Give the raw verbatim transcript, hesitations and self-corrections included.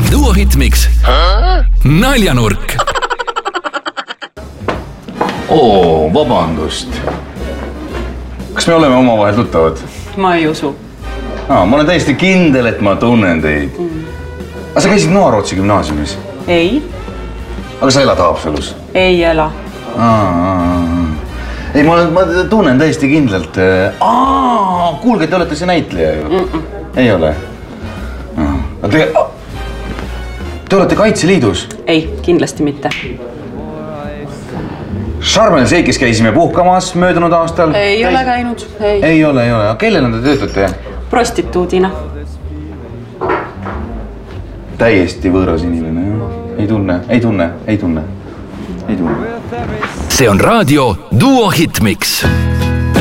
Duo Hitmix naljanurk. Oo, vabandust. Kas me oleme omavahel tuttavad? Ma ei usu. Aa, ma olen täiesti kindel, et ma tunnen teid. Mm. Aga sa käisid Noarootsi gümnaasiumis? Ei. Aga sa elad Haapsalus? Ei ela. Aa, ei, ma, ma tunnen täiesti kindlalt. Aa, kuulge, te olete see näitleja ju. Mm -mm. Ei ole? Te, te olete Kaitseliidus? Ei, kindlasti mitte. Charmel Seikis käisime puhkamas möödunud aastal. Ei Käis... ole käinud. Ei. ei ole, ei ole. Kellena te töötate? Prostituudina. Täiesti võõras inimene, jah? Ei tunne, ei tunne, ei tunne, ei tunne. See on raadio Duo Hitmix.